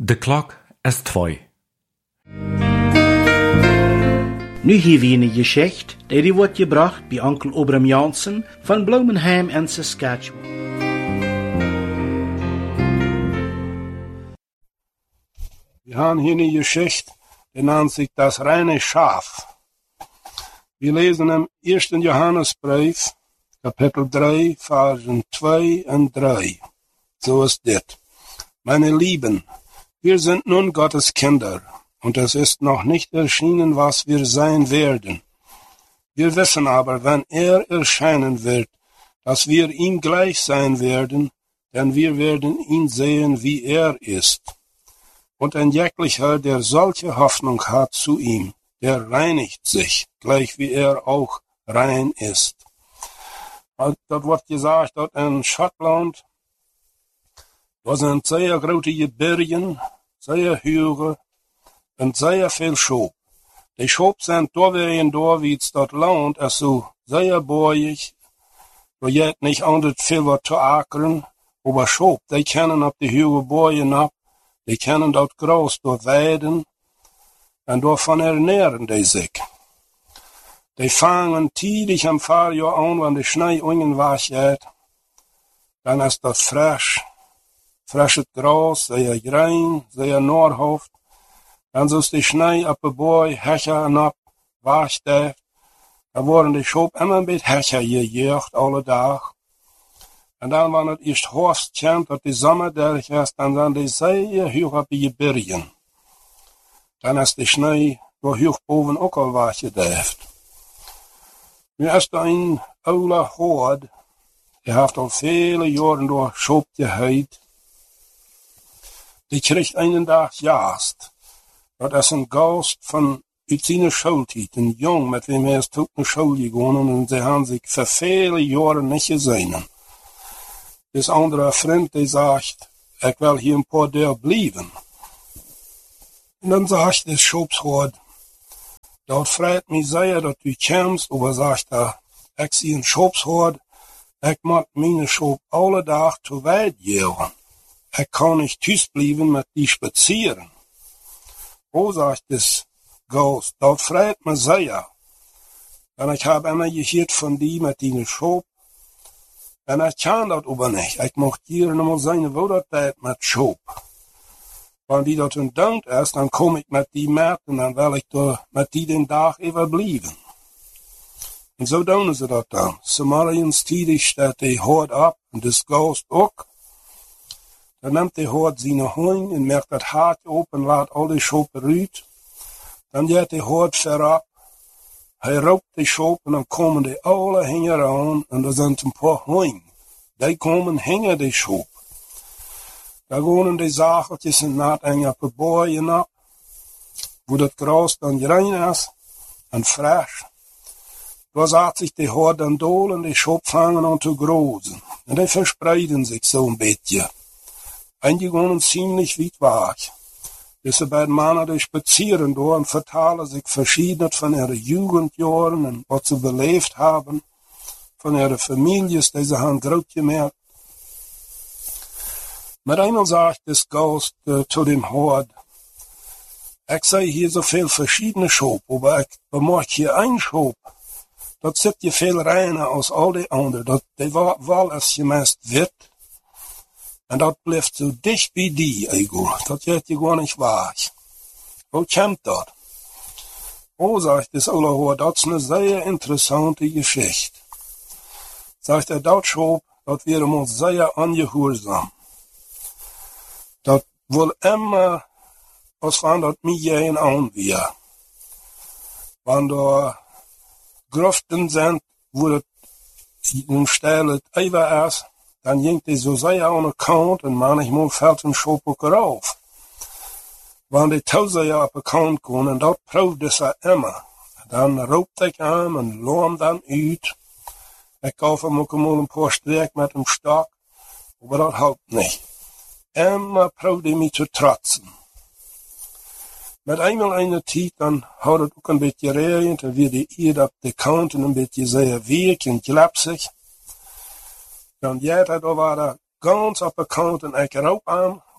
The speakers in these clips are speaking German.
De klok is 2. Nu hier weer een geschicht, die wordt gebracht bij onkel Obram Jansen van Bloemenham en Saskatchewan. Wir haben hier eine Geschichte, die nennt sich das reine Schaf. Wir lesen im 1. Johannesbrief, Kapitel 3, Versen 2 und 3. So ist dit. Meine Lieben, wir sind nun Gottes Kinder, und es ist noch nicht erschienen, was wir sein werden. Wir wissen aber, wenn erscheinen wird, dass wir ihm gleich sein werden, denn wir werden ihn sehen, wie ist. Und ein jeglicher, der solche Hoffnung hat zu ihm, der reinigt sich, gleich wie auch rein ist. Dat wordt gezegd dat in Schottland, er zijn zeer grote bergen, zeer hoge en zeer veel schop. Die schop zijn door wie het dat land is zo zeer boeig, waar je het niet anders veel wat te akeren, maar schop, die kennen op de hoge boeien op, die kennen dat gras door weiden, en daarvan ernähren die zich. Die fangen tidig am Fahrjahr an, wenn die Schnee ungenwasch geht. Dann ist das frisches Gras, sehr grün, sehr nahrhaft. Dann ist die Schnee ab der Boy, Hecher und ab, wasch deft. Da worden die Schop immer ein bisschen Hecher gejagt, alle Tag. Und dann, wenn es erst Horst kennt, dass die Sommer durch ist, dann sind die sehr hoch ab die Bergen. Dann ist die Schnee door hoch boven auch al waschen deft. Nu is er een oude hoord, die heeft al vele jaren door schop gehuid. Die krijgt een dag jaast. Dat is een gast van uit zijn schooltijd, een jong met wem hij is tot naar school gegaan en ze hebben zich voor vele jaren niet gezien. Dus andere vriend die zegt, ik wil hier een paar dagen blijven. En dan zegt de schopshoord, dat vreet mij zeer dat u komst, maar zegt hij, ik zie een schopshoord, ik moet mijn schop alle dag te wijd geven. Ik kan niet thuis blijven met die spazieren. O, zegt de gast, dat vreet mij zeer. En ik heb immer gehoord van die met die schop. En ik kan dat aber niet. Ik mag hier nog maar zijn woordertijd met schop. Wenn die dat een dank is, dan kom ik met die met en dan wil ik door met die den dag even blijven. En zo doen ze dat dan. Somalians tidig staat die hoort op en de gast ook. Dan neemt die hoort zijn hoing en merkt dat haartje op en laat al die schopen uit. Dan gaat die hoort verop. Hij rookt die schop en dan komen die alle hingen aan en er zijn een paar hoing. Die komen hingen die schop. Daar wonen die zageltjes en naad en op de boeien op, wo dat gras dan rein is en frisch. Daar zat zich die hoort dan dol en die schop vangen aan te grozen. En die verspreiden zich zo'n beetje. En die wonen ziemlich weit weg. Diese beiden Männer, die spazieren door en vertalen zich verschiedenes van ihre Jugendjahre en wat ze beleefd haben, van ihre families die ze hebben groot gemerkt. Maar eenmaal zegt das Gast zu dem Hort, ik zie hier zoveel verschiedene Schop, aber ik bemerk hier een Schop, dat zit je veel reiner als al die anderen, dat die wal is gemest wit, en dat blijft zo dicht bij die, dat gaat je gewoon niet weg. Hoe komt dat? Oh, zegt das oude Hort, dat is een zeer interessante Geschichte. Zegt dat Schop, dat wäre ons zeer ongehoorzaam. Dat wil immer, als van dat mij aan weer. Wanneer groften zijn, wo het een stijl het even is, dan jinkt hij zo zeer aan de kant en manchmal valt een schop ook eraf. Wanneer die touwzeer op de kant komen, en dat proefde ze immer. Dan roept ik aan en loom dan uit. Ik gaf hem ook een paar streek met een stok, maar dat helpt niet. Immer probeerde mij te trotsen. Met eenmaal een tijd, dan had het ook een beetje regend, en weer de eer op de kanten een beetje zeer week en klapsig. Dan ja, dat waren ganz op de kanten, ik roep aan,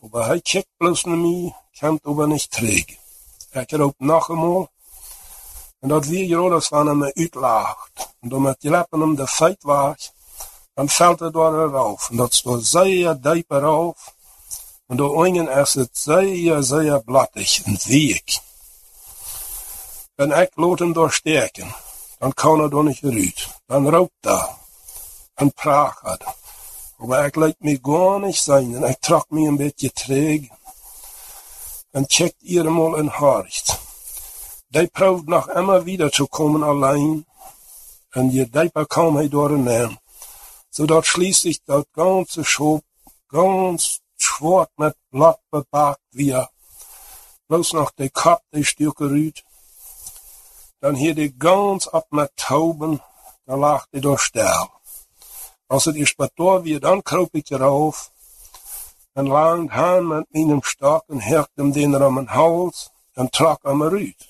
aber hij kijkt bloos naar mij, komt aber niet terug. Ik roep nog eenmaal, en dat weer Jonas van hem uitlaagt. En omdat die lappen hem de feit was, dan valt het door eraf. En dat is door zeer diep eraf. En door oingen is het zeer blattig en week. En ik laat hem doorsteken. Dan kan er door niet eruit. Dan rookt hij. En praat hij. Maar ik laat me gar niet zijn. En ik trok me een beetje terug. En checkt eenmaal in hart. Die proeft nog immer wieder te komen alleen. En je dieper kwam hij door een naam. Zodat schließlich dat ganze Schop ganz zwart met Blatt bepakt weer. Bloß noch de Kopf, de Stücke rüht. Dan hier die ganz ab met Tauben, dan lag die door stel. Als het is wat door weer, dan kroop ik eraf. En langt aan met mijn stok en hekt hem den om mijn hals en trok hem eruit.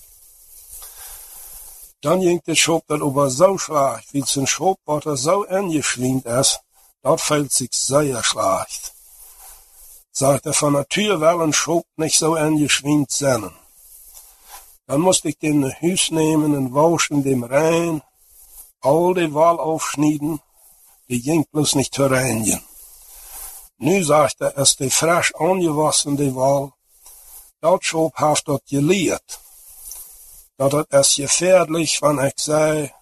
Dan ging de Schop dat over zo slecht, wie zijn Schop wat zo ingeschwingt is, dat fällt sich sehr schlecht. Sagt van Natur wel een Schop nicht so ingeschwingt zijn. Dan moest ik den naar huis nemen en waschen dem rein, al die Wal aufschneiden, die ging bloß nicht zu reinigen. Nu sagt is die frisch angewassen die Wal, dat Schop heeft dat geleerd. Dat het is gefährlich, wanneer ik zei,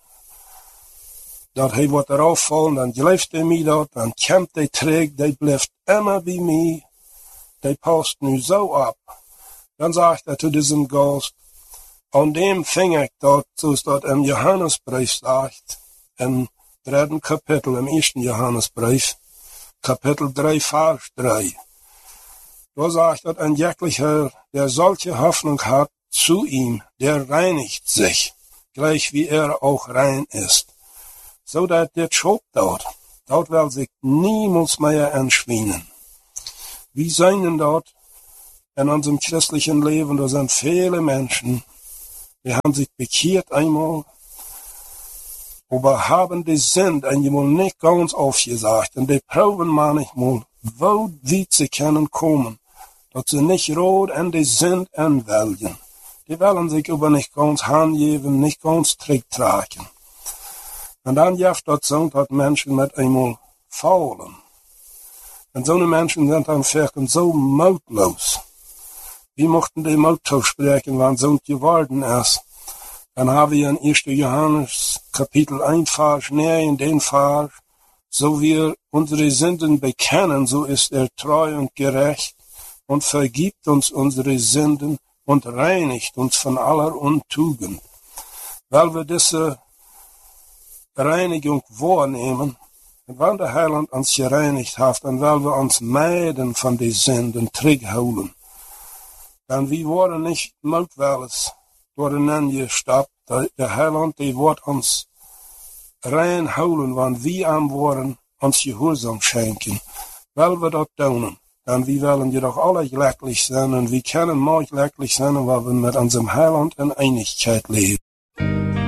dat hij wordt eraf vallen, dan blijft hij mij dat, dan komt hij terug, hij blijft immer bij mij, hij past nu zo op. Dan zegt hij tot diesem Gast, aan dem ving ik dat, zoals dat in Johannesbrief zegt, in 3. Kapitel, im 1. Johannesbrief, Kapitel 3, Vers 3. Da sagt dat ein jeglicher, der solche Hoffnung hat, zu ihm, der reinigt sich, gleich wie auch rein ist. So dat der Schop dort will sich niemals mehr entschwinden. Wie zijn denn dort in unserem christlichen Leben, da sind viele Menschen, die haben sich bekehrt einmal, aber haben die Sinn einmal nicht ganz aufgesagt, und die proben manchmal, wo weit sie können kommen, dass sie nicht rot in die Sinn anwählen. Die wollen sich aber nicht ganz hingeben, nicht ganz tragen. Und dann jaft dat so, dass Menschen mit einmal faulen. Und so eine Menschen sind dann vielleicht so mautlos. Wie mochten die Maut sprechen, wenn so geworden ist? Dann haben wir in 1. Johannes Kapitel 1, Vers 9, den Vers, so wir unsere Sünden bekennen, so ist treu und gerecht und vergibt uns unsere Sünden und reinigt uns von aller Untugend. Weil wir diese Reinigung wahrnehmen, und wenn der Heiland uns gereinigt hat, dann wollen wir uns meiden von den Sünden zurückholen. Dann wir worden nicht mutwillig worden gestoppt. Der Heiland, die wird uns reinholen, wenn wir am worden uns Gehorsam schenken. Weil wir das tun, dann wir wollen jedoch alle glücklich sein, und wir können mal glücklich sein, weil wir mit unserem Heiland in Einigkeit leben.